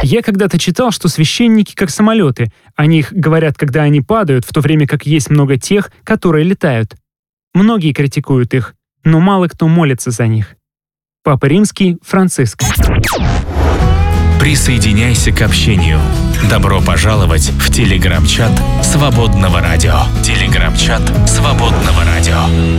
Я когда-то читал, что священники как самолеты. О них говорят, когда они падают, в то время как есть много тех, которые летают. Многие критикуют их, но мало кто молится за них. Папа Римский Франциск. Присоединяйся к общению. Добро пожаловать в телеграм-чат Свободного радио. Телеграм-чат Свободного радио.